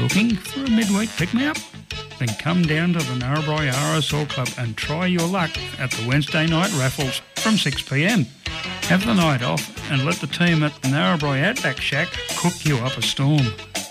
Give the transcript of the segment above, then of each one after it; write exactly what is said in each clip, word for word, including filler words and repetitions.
Looking for a midweek pick-me-up? Then come down to the Narrabri R S L Club and try your luck at the Wednesday night raffles from six p m. Have the night off and let the team at the Narrabri Outback Shack cook you up a storm.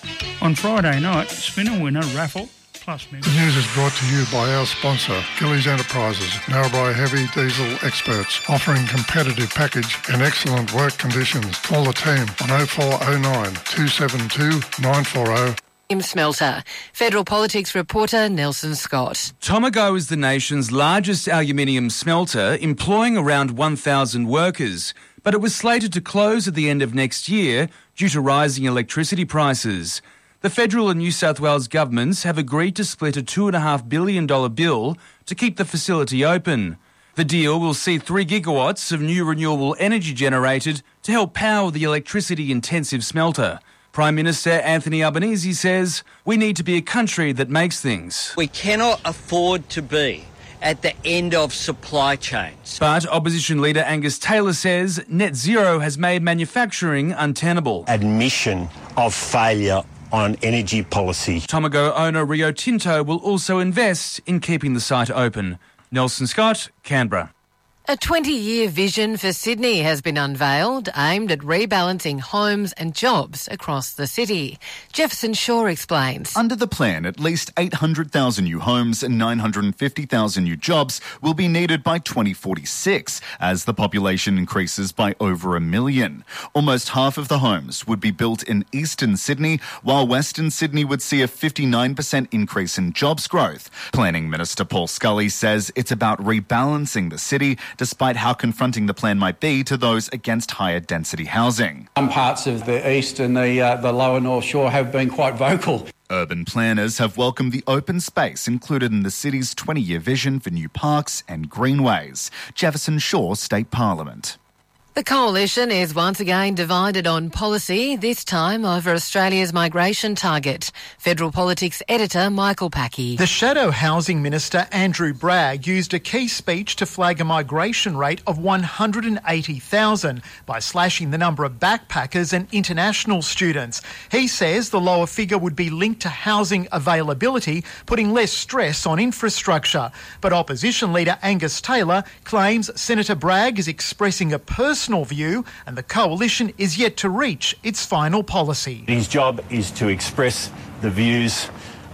On Friday night, spin a winner raffle plus The news is brought to you by our sponsor, Gillies Enterprises, Narrabri heavy diesel experts, offering competitive package and excellent work conditions. Call the team on oh four oh nine, two seven two, nine four oh. Smelter. Federal Politics reporter Nelson Scott. Tomago is the nation's largest aluminium smelter, employing around one thousand workers, but it was slated to close at the end of next year due to rising electricity prices. The federal and New South Wales governments have agreed to split a two point five billion dollars bill to keep the facility open. The deal will see three gigawatts of new renewable energy generated to help power the electricity-intensive smelter. Prime Minister Anthony Albanese says we need to be a country that makes things. We cannot afford to be at the end of supply chains. But opposition leader Angus Taylor says net zero has made manufacturing untenable. Admission of failure on energy policy. Tomago owner Rio Tinto will also invest in keeping the site open. Nelson Scott, Canberra. A twenty-year vision for Sydney has been unveiled, aimed at rebalancing homes and jobs across the city. Jefferson Shaw explains. Under the plan, at least eight hundred thousand new homes and nine hundred fifty thousand new jobs will be needed by twenty forty-six, as the population increases by over a million. Almost half of the homes would be built in eastern Sydney, while western Sydney would see a fifty-nine percent increase in jobs growth. Planning Minister Paul Scully says it's about rebalancing the city, despite how confronting the plan might be to those against higher density housing. Some parts of the east and the, uh, the lower North Shore have been quite vocal. Urban planners have welcomed the open space included in the city's twenty-year vision for new parks and greenways. Jefferson Shaw State Parliament. The Coalition is once again divided on policy, this time over Australia's migration target. Federal Politics editor Michael Packey. The Shadow Housing Minister Andrew Bragg used a key speech to flag a migration rate of one hundred eighty thousand by slashing the number of backpackers and international students. He says the lower figure would be linked to housing availability, putting less stress on infrastructure. But opposition leader Angus Taylor claims Senator Bragg is expressing a personal view and the Coalition is yet to reach its final policy. His job is to express the views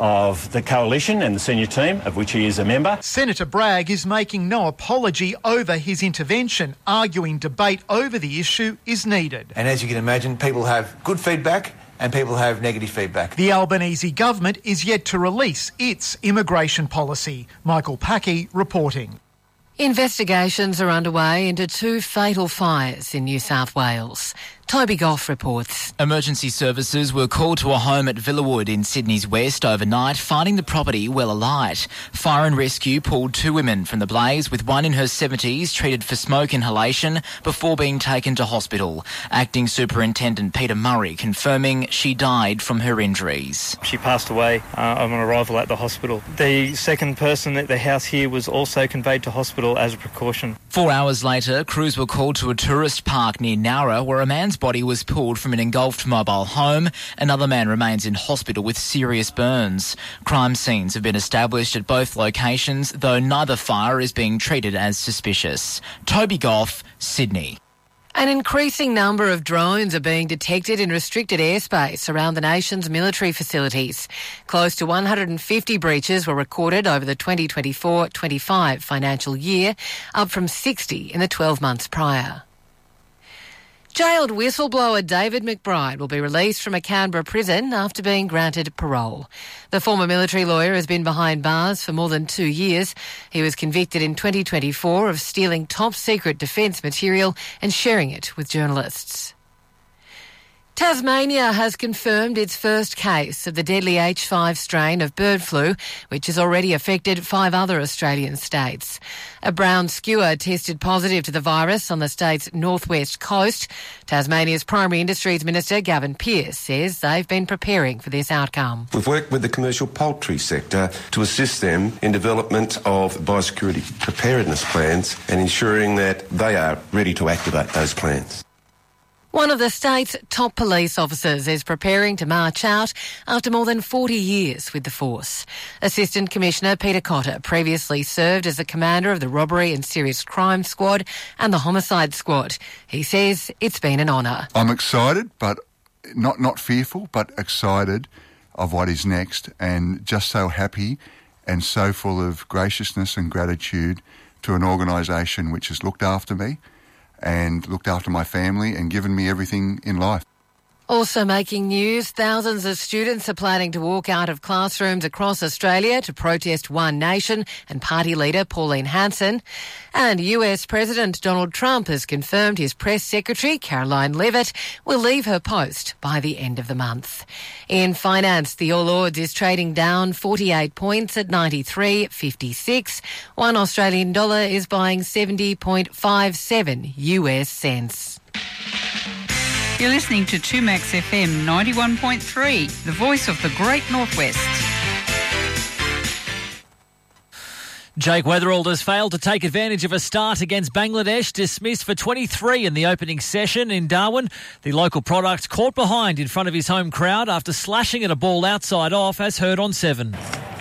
of the Coalition and the senior team, of which he is a member. Senator Bragg is making no apology over his intervention, arguing debate over the issue is needed. And as you can imagine, people have good feedback and people have negative feedback. The Albanese government is yet to release its immigration policy. Michael Packey reporting. Investigations are underway into two fatal fires in New South Wales. Toby Goff reports. Emergency services were called to a home at Villawood in Sydney's west overnight, finding the property well alight. Fire and rescue pulled two women from the blaze, with one in her seventies treated for smoke inhalation before being taken to hospital. Acting Superintendent Peter Murray confirming she died from her injuries. She passed away uh, on arrival at the hospital. The second person at the house here was also conveyed to hospital as a precaution. Four hours later, crews were called to a tourist park near Nowra, where a man's body was pulled from an engulfed mobile home. Another man remains in hospital with serious burns. Crime scenes have been established at both locations, though neither fire is being treated as suspicious. Toby Goff, Sydney. An increasing number of drones are being detected in restricted airspace around the nation's military facilities. Close to one hundred fifty breaches were recorded over the twenty twenty-four twenty-five financial year, up from sixty in the twelve months prior. Jailed whistleblower David McBride will be released from a Canberra prison after being granted parole. The former military lawyer has been behind bars for more than two years. He was convicted in twenty twenty-four of stealing top-secret defence material and sharing it with journalists. Tasmania has confirmed its first case of the deadly H five strain of bird flu, which has already affected five other Australian states. A brown skua tested positive to the virus on the state's northwest coast. Tasmania's Primary Industries Minister Gavin Pearce says they've been preparing for this outcome. We've worked with the commercial poultry sector to assist them in development of biosecurity preparedness plans and ensuring that they are ready to activate those plans. One of the state's top police officers is preparing to march out after more than forty years with the force. Assistant Commissioner Peter Cotter previously served as the commander of the Robbery and Serious Crime Squad and the Homicide Squad. He says it's been an honour. I'm excited, but not, not fearful, but excited of what is next, and just so happy and so full of graciousness and gratitude to an organisation which has looked after me and looked after my family and given me everything in life. Also making news, thousands of students are planning to walk out of classrooms across Australia to protest One Nation and party leader Pauline Hanson. And U S President Donald Trump has confirmed his press secretary, Caroline Leavitt, will leave her post by the end of the month. In finance, the All Ords is trading down forty-eight points at ninety-three fifty-six. One Australian dollar is buying seventy point five seven U S cents. You're listening to two Max F M ninety-one point three, the voice of the Great Northwest. Jake Weatherald has failed to take advantage of a start against Bangladesh, dismissed for twenty-three in the opening session in Darwin. The local product caught behind in front of his home crowd after slashing at a ball outside off, as heard on seven.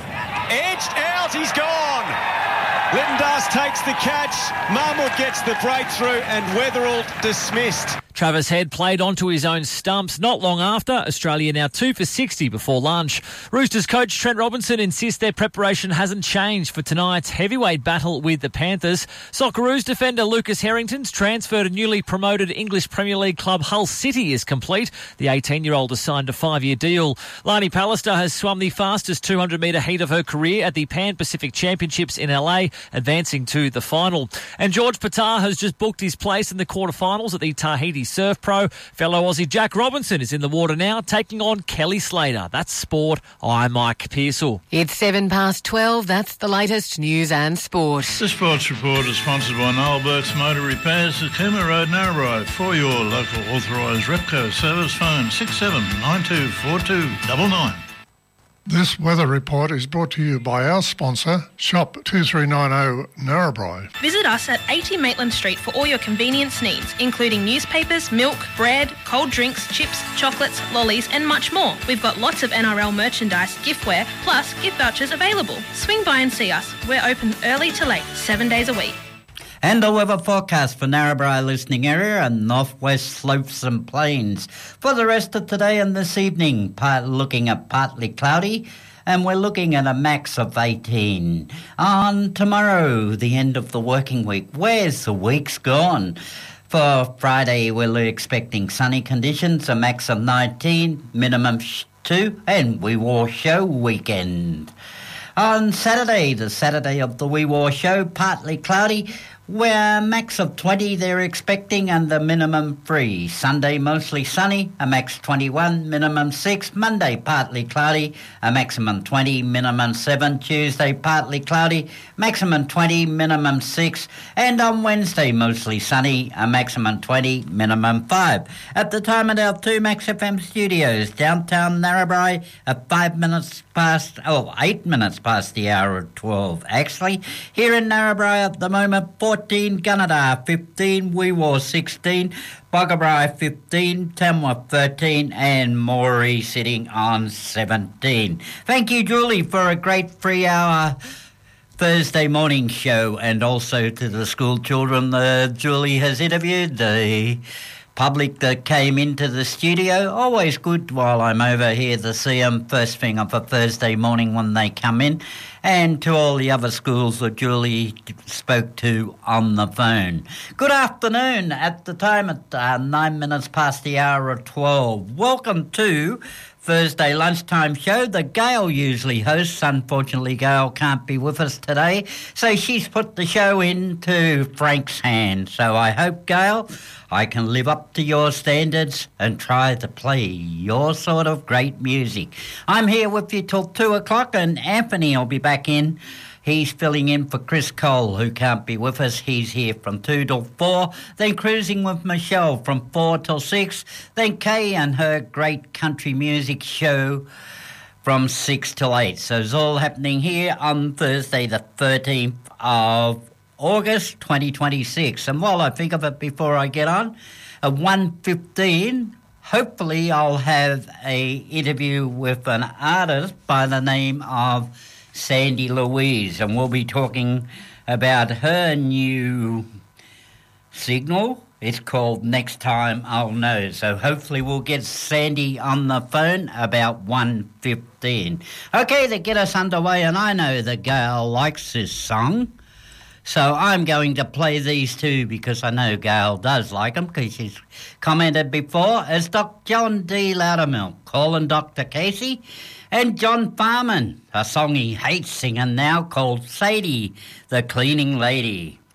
Edged out, he's gone. Littendas takes the catch, Mahmood gets the breakthrough, and Weatherald dismissed. Travis Head played onto his own stumps not long after. Australia now two for sixty before lunch. Roosters coach Trent Robinson insists their preparation hasn't changed for tonight's heavyweight battle with the Panthers. Socceroos defender Lucas Harrington's transfer to newly promoted English Premier League club Hull City is complete. The eighteen-year-old has signed a five-year deal. Lani Pallister has swum the fastest two hundred metre heat of her career at the Pan Pacific Championships in L A, advancing to the final. And George Patar has just booked his place in the quarterfinals at the Tahiti Surf Pro. Fellow Aussie Jack Robinson is in the water now, taking on Kelly Slater. That's sport. I'm Mike Pearsall. It's seven past twelve. That's the latest news and sport. The Sports Report is sponsored by Noel Burke's Motor Repairs at Cooma Road, Narrabri. For your local authorised Repco service, phone six seven nine two four two nine nine. This weather report is brought to you by our sponsor, Shop two three nine zero Narrabri. Visit us at eighty Maitland Street for all your convenience needs, including newspapers, milk, bread, cold drinks, chips, chocolates, lollies and much more. We've got lots of N R L merchandise, giftware, plus gift vouchers available. Swing by and see us. We're open early to late, seven days a week. And the weather forecast for Narrabri listening area and northwest slopes and plains. For the rest of today and this evening, part, looking at partly cloudy, and we're looking at a max of eighteen. On tomorrow, the end of the working week, where's the week's gone? For Friday, we're expecting sunny conditions, a max of nineteen, minimum two, and we war show weekend. On Saturday, the Saturday of the Wee War Show, partly cloudy, where a max of twenty they're expecting and the minimum three. Sunday, mostly sunny, a max twenty-one, minimum six. Monday, partly cloudy, a maximum twenty, minimum seven. Tuesday, partly cloudy, maximum twenty, minimum six. And on Wednesday, mostly sunny, a maximum twenty, minimum five. At the time at our two Max F M studios, downtown Narrabri, at five minutes past, oh, eight minutes past the hour of twelve. Actually, here in Narrabri at the moment, fourteen, Gunnedah fifteen, Wee Waa sixteen, Boggabri fifteen, Tamworth thirteen, and Moree sitting on seventeen. Thank you, Julie, for a great three-hour Thursday morning show, and also to the school children that Julie has interviewed, the public that came into the studio. Always good while I'm over here to see them first thing of a Thursday morning when they come in, and to all the other schools that Julie spoke to on the phone. Good afternoon at the time at uh, nine minutes past the hour of twelve. Welcome to Thursday lunchtime show that Gail usually hosts. Unfortunately, Gail can't be with us today, so she's put the show into Frank's hands. So I hope, Gail, I can live up to your standards and try to play your sort of great music. I'm here with you till two o'clock, and Anthony will be back in. He's filling in for Chris Cole, who can't be with us. He's here from two till four. Then cruising with Michelle from four till six. Then Kay and her great country music show from six till eight. So it's all happening here on Thursday the thirteenth of August twenty twenty-six. And while I think of it before I get on, At one fifteen, hopefully I'll have a interview with an artist by the name of Sandy Louise, and we'll be talking about her new signal. It's called Next Time I'll Know. So hopefully we'll get Sandy on the phone about one fifteen. Okay, to get us underway, and I know that Gail likes this song, so I'm going to play these two because I know Gail does like them because she's commented before. It's Doctor John D. Loudermilk calling Doctor Casey, and John Farman, a song he hates singing now called Sadie, the Cleaning Lady.